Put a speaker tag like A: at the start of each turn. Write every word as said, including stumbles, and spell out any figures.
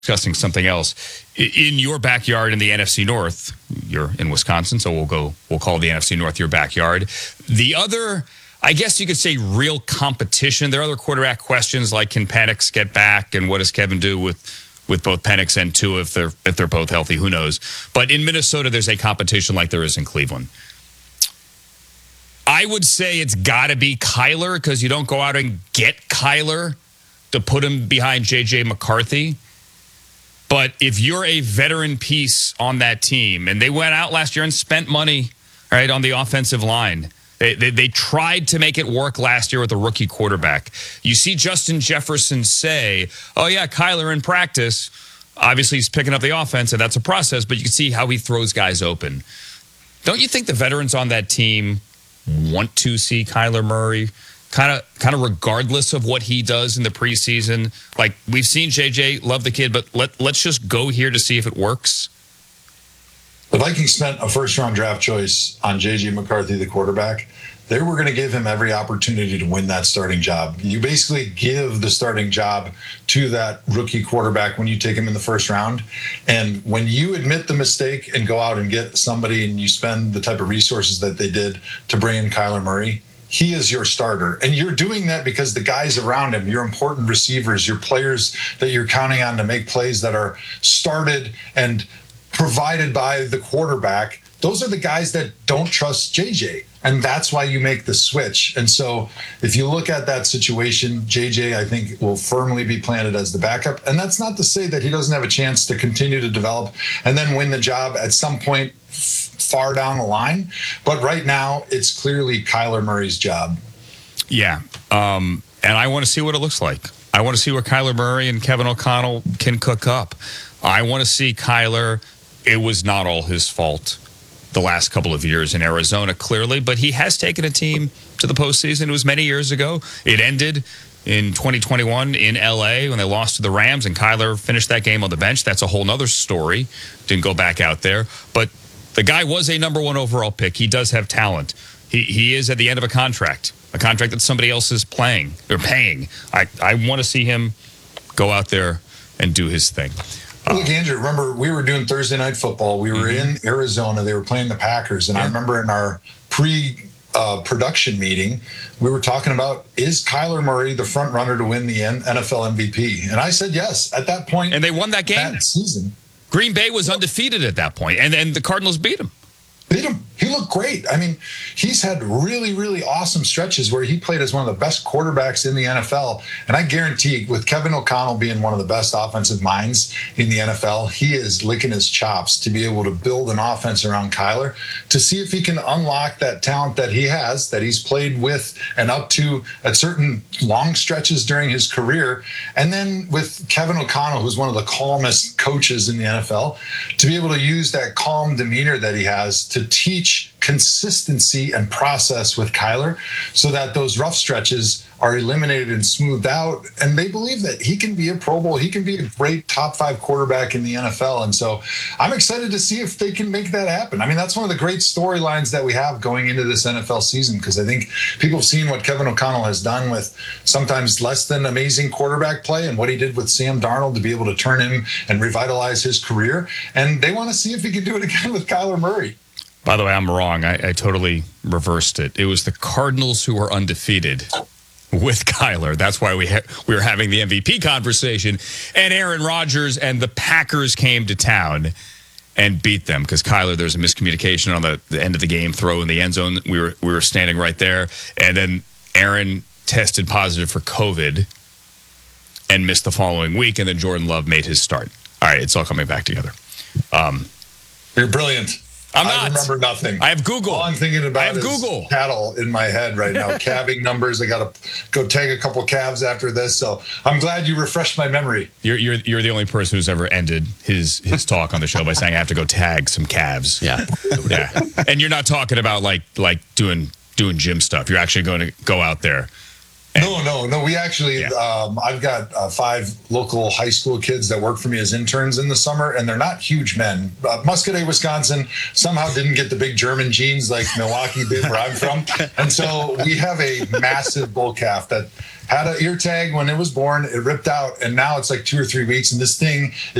A: discussing something else. In your backyard in the N F C North, you're in Wisconsin, so we'll go. We'll call the N F C North your backyard. The other, I guess you could say, real competition. There are other quarterback questions like, can Penix get back, and what does Kevin do with with both Penix and Tua if they're if they're both healthy? Who knows? But in Minnesota, there's a competition like there is in Cleveland. I would say it's got to be Kyler, because you don't go out and get Kyler to put him behind J J McCarthy. But if you're a veteran piece on that team, and they went out last year and spent money, right, on the offensive line. They, they, they tried to make it work last year with a rookie quarterback. You see Justin Jefferson say, oh, yeah, Kyler in practice. Obviously, he's picking up the offense, and that's a process, but you can see how he throws guys open. Don't you think the veterans on that team want to see Kyler Murray kind of kind of regardless of what he does in the preseason? Like, we've seen J J, love the kid, but let, let's just go here to see if it works.
B: The Vikings spent a first-round draft choice on J J McCarthy, the quarterback. They were going to give him every opportunity to win that starting job. You basically give the starting job to that rookie quarterback when you take him in the first round. And when you admit the mistake and go out and get somebody and you spend the type of resources that they did to bring in Kyler Murray, he is your starter. And you're doing that because the guys around him, your important receivers, your players that you're counting on to make plays that are started and provided by the quarterback, those are the guys that don't trust J J. And that's why you make the switch. And so if you look at that situation, J J, I think, will firmly be planted as the backup. And that's not to say that he doesn't have a chance to continue to develop and then win the job at some point far down the line. But right now, it's clearly Kyler Murray's job.
A: Yeah. Um, and I want to see what it looks like. I want to see what Kyler Murray and Kevin O'Connell can cook up. I want to see Kyler. It was not all his fault the last couple of years in Arizona, clearly, but he has taken a team to the postseason. It was many years ago. It ended in twenty twenty-one in L A when they lost to the Rams, and Kyler finished that game on the bench. That's a whole nother story. Didn't go back out there. But the guy was a number one overall pick. He does have talent. He he is at the end of a contract, a contract that somebody else is playing or paying. I, I want to see him go out there and do his thing.
B: Look, Andrew, remember, we were doing Thursday Night Football. We were mm-hmm. in Arizona. They were playing the Packers. And yeah. I remember in our pre-production uh, meeting, we were talking about, is Kyler Murray the front runner to win the N F L M V P? And I said yes at that point.
A: And they won that game?
B: That season.
A: Green Bay was undefeated at that point, and then the Cardinals beat them.
B: Beat him. He looked great. I mean, he's had really, really awesome stretches where he played as one of the best quarterbacks in the N F L. And I guarantee, with Kevin O'Connell being one of the best offensive minds in the N F L, he is licking his chops to be able to build an offense around Kyler to see if he can unlock that talent that he has, that he's played with and up to at certain long stretches during his career. And then with Kevin O'Connell, who's one of the calmest coaches in the N F L, to be able to use that calm demeanor that he has to teach consistency and process with Kyler so that those rough stretches are eliminated and smoothed out. And they believe that he can be a Pro Bowl. He can be a great top five quarterback in the N F L. And so I'm excited to see if they can make that happen. I mean, that's one of the great storylines that we have going into this N F L season, because I think people have seen what Kevin O'Connell has done with sometimes less than amazing quarterback play and what he did with Sam Darnold to be able to turn him and revitalize his career. And they want to see if he can do it again with Kyler Murray.
A: By the way, I'm wrong. I, I totally reversed it. It was the Cardinals who were undefeated with Kyler. That's why we ha- we were having the M V P conversation. And Aaron Rodgers and the Packers came to town and beat them because Kyler, there's a miscommunication on the, the end of the game, throw in the end zone. We were we were standing right there. And then Aaron tested positive for COVID and missed the following week. And then Jordan Love made his start. All right, it's all coming back together. Um,
B: You're brilliant.
A: I'm not.
B: I remember nothing.
A: I have Google.
B: All I'm thinking about
A: I have
B: is
A: Google.
B: cattle in my head right now. Calving numbers. I got to go tag a couple calves after this. So I'm glad you refreshed my memory.
A: You're you're you're the only person who's ever ended his his talk on the show by saying I have to go tag some calves.
C: Yeah,
A: yeah. And you're not talking about like like doing doing gym stuff. You're actually going to go out there
B: No, no, no. We actually,
A: Yeah.
B: um, I've got uh, five local high school kids that work for me as interns in the summer, and they're not huge men. Uh, Muscadet, Wisconsin, somehow didn't get the big German genes like Milwaukee did, where I'm from. And so we have a massive bull calf that had an ear tag when it was born. It ripped out, and now it's like two or three weeks, and this thing